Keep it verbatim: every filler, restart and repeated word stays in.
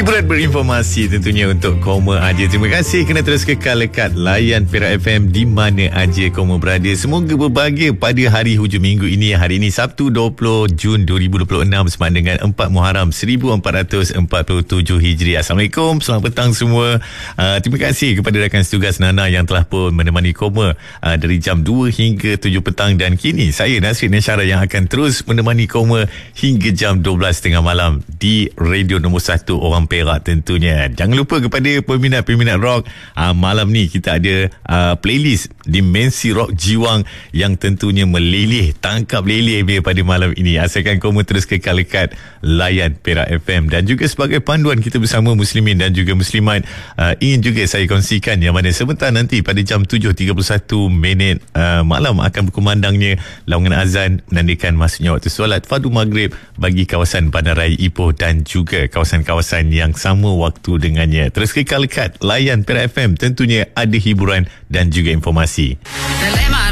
Hiburan berinformasi tentunya untuk Koma aja. Terima kasih kerana terus kekal lekat layan Perak F M di mana aja Koma berada. Semoga berbahagia pada hari hujung minggu ini. Hari ini Sabtu dua puluh Jun dua ribu dua puluh enam sempena dengan empat Muharram seribu empat ratus empat puluh tujuh Hijri. Assalamualaikum, selamat petang semua. Uh, terima kasih kepada rakan setugas Nana yang telah pun menemani Koma uh, dari jam dua hingga tujuh petang, dan kini saya Nasrid Nasyara yang akan terus menemani Koma hingga jam dua belas tiga puluh malam di radio nombor satu orang Perak tentunya. Jangan lupa kepada peminat-peminat rock, uh, malam ni kita ada uh, playlist Dimensi Rock Jiwang yang tentunya meleleh, tangkap leleh pada malam ini. Asalkan Koma terus kekal lekat layan Perak F M. Dan juga sebagai panduan kita bersama muslimin dan juga muslimat, uh, ingin juga saya kongsikan yang mana sebentar nanti pada jam tujuh tiga puluh satu minit uh, malam akan berkumandangnya laungan azan menandakan masuknya waktu solat fardu maghrib bagi kawasan Bandaraya Ipoh dan juga kawasan-kawasan yang sama waktu dengannya. Terus kekal lekat layan Perak F M, tentunya ada hiburan dan juga informasi.